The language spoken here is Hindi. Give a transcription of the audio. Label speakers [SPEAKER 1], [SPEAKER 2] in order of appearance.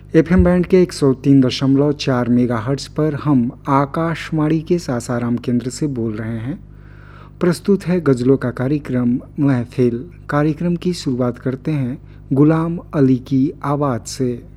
[SPEAKER 1] एफएम बैंड के 103.4 मेगाहर्ट्ज़ पर हम आकाशवाणी के सासाराम केंद्र से बोल रहे हैं। प्रस्तुत है गज़लों का कार्यक्रम महफिल। कार्यक्रम की शुरुआत करते हैं गुलाम अली की आवाज़ से।